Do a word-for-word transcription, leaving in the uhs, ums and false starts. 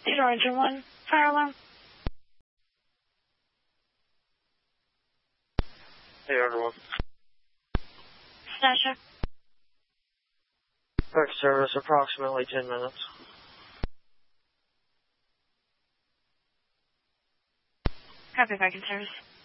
Theodore Engine one, fire alarm. Theodore one. Stasher. Quick service, approximately ten minutes. Copy, Viking service.